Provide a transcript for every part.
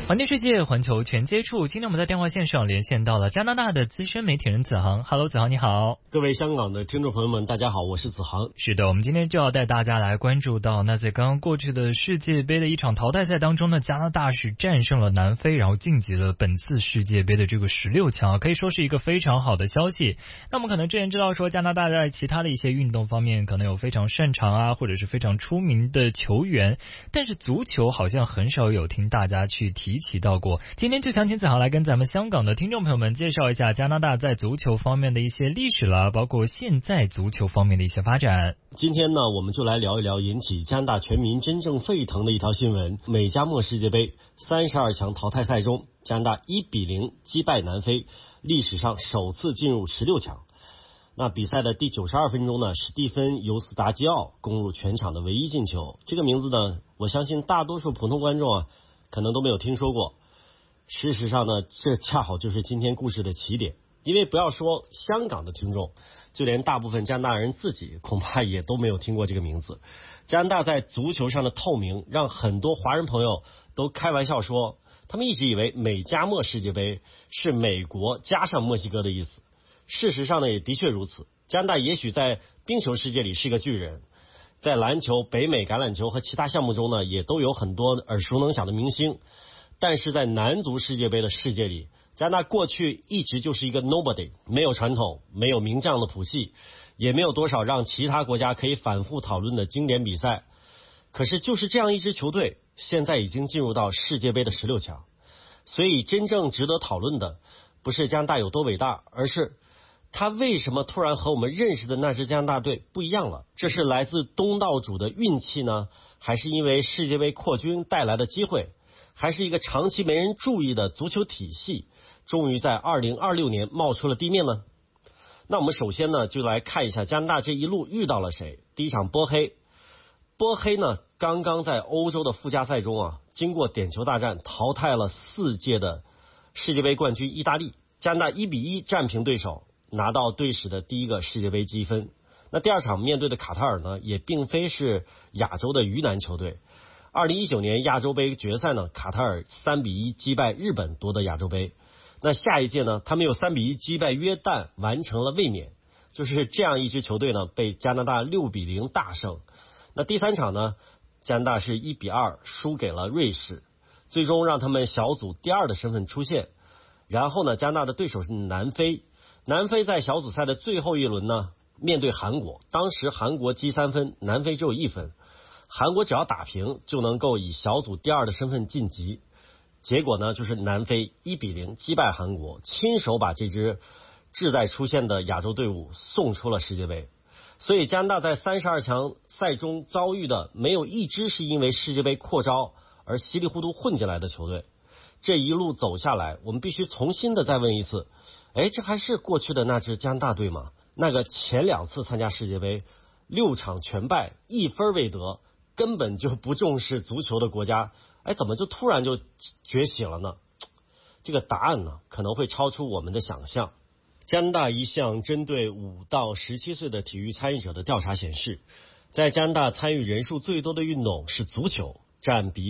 环听世界，环球全接触。今天我们在电话线上连线到了加拿大的资深媒体人子航。Hello， 子航你好。 各位香港的听众朋友们，大家好，我是子航。 是的，我们今天就要带大家来关注到，那在刚刚过去的世界杯的一场淘汰赛当中呢，加拿大是战胜了南非，然后晋级了本次世界杯的这个16强，可以说是一个非常好的消息。那我们可能之前知道说，加拿大在其他的一些运动方面可能有非常擅长啊，或者是非常出名的球员，但是足球好像很少有听大家去提起到过。今天就想请子航来跟咱们香港的听众朋友们介绍一下加拿大在足球方面的一些历史啦，包括现在足球方面的一些发展。 今天呢，我们就来聊一聊引起加拿大全民真正沸腾的一条新闻：美加墨世界杯32强淘汰赛中，加拿大1-0击败南非，历史上首次进入16强。那比赛的第92分钟呢，史蒂芬·尤斯达基奥攻入全场的唯一进球。这个名字呢，我相信大多数普通观众啊，可能都没有听说过。事实上呢，这恰好就是今天故事的起点。因为不要说香港的听众，就连大部分加拿大人自己恐怕也都没有听过这个名字。加拿大在足球上的透明，让很多华人朋友都开玩笑说，他们一直以为美加墨世界杯是美国加上墨西哥的意思。事实上呢，也的确如此。加拿大也许在冰球世界里是个巨人，在篮球、北美橄榄球和其他项目中呢，也都有很多耳熟能详的明星。但是在男足世界杯的世界里，加拿大过去一直就是一个 nobody， 没有传统，没有名将的谱系，也没有多少让其他国家可以反复讨论的经典比赛。可是就是这样一支球队，现在已经进入到世界杯的16强。所以真正值得讨论的，不是加拿大有多伟大，而是他为什么突然和我们认识的那支加拿大队不一样了？这是来自东道主的运气呢，还是因为世界杯扩军带来的机会？还是一个长期没人注意的足球体系，终于在2026年冒出了地面呢？那我们首先呢，就来看一下加拿大这一路遇到了谁。第一场波黑呢，刚刚在欧洲的附加赛中啊，经过点球大战淘汰了4届的世界杯冠军意大利，加拿大1-1战平对手，拿到队史的第一个世界杯积分。那第二场面对的卡塔尔呢，也并非是亚洲的鱼腩球队。2019年亚洲杯决赛呢，卡塔尔3-1击败日本夺得亚洲杯。那下一届呢，他们又3-1击败约旦，完成了卫冕。就是这样一支球队呢，被加拿大6-0大胜。那第三场呢，加拿大是1-2输给了瑞士，最终让他们小组第2的身份出现。然后呢，加拿大的对手是南非。南非在小组赛的最后一轮呢，面对韩国，当时韩国积3分，南非只有1分。韩国只要打平就能够以小组第2的身份晋级，结果呢，就是南非1-0击败韩国，亲手把这支志在出现的亚洲队伍送出了世界杯。所以加拿大在32强赛中遭遇的没有一支是因为世界杯扩招而稀里糊涂混进来的球队。这一路走下来，我们必须重新的再问一次，这还是过去的那支加拿大队吗？那个前2次参加世界杯6场全败1分未得，根本就不重视足球的国家，怎么就突然就觉醒了呢？这个答案呢，可能会超出我们的想象。加拿大一项针对5到17岁的体育参与者的调查显示，在加拿大参与人数最多的运动是足球，占比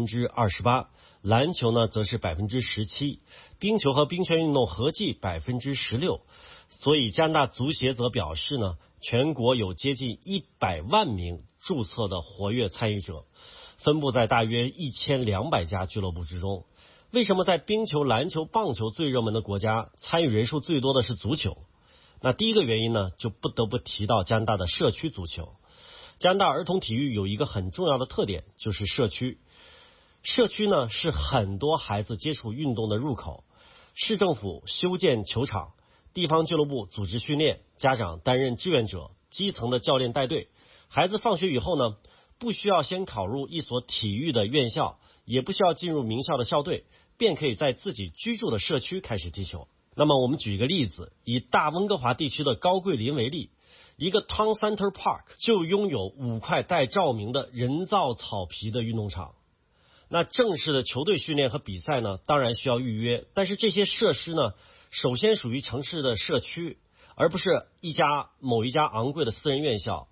28%， 篮球呢则是 17%， 冰球和冰拳运动合计 16%。所以加拿大足协则表示呢，全国有接近100万名注册的活跃参与者，分布在大约1200家俱乐部之中。为什么在冰球、篮球、棒球最热门的国家，参与人数最多的是足球？那第一个原因呢，就不得不提到加拿大的社区足球。加拿大儿童体育有一个很重要的特点，就是社区。社区呢，是很多孩子接触运动的入口。市政府修建球场，地方俱乐部组织训练，家长担任志愿者，基层的教练带队。孩子放学以后呢，不需要先考入一所体育的院校，也不需要进入名校的校队，便可以在自己居住的社区开始踢球。那么我们举一个例子，以大温哥华地区的高桂林为例，一个 Town Center Park 就拥有5块带照明的人造草皮的运动场。那正式的球队训练和比赛呢，当然需要预约，但是这些设施呢，首先属于城市的社区，而不是某一家昂贵的私人院校。